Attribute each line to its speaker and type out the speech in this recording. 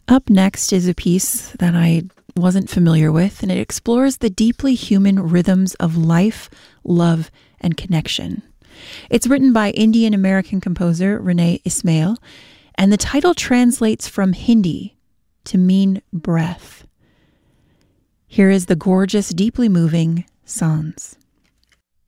Speaker 1: Up next is a piece that I wasn't familiar with, and it explores the deeply human rhythms of life, love, and connection. It's written by Indian-American composer Renee Ismail, and the title translates from Hindi to mean breath. Here is the gorgeous, deeply moving Sanz.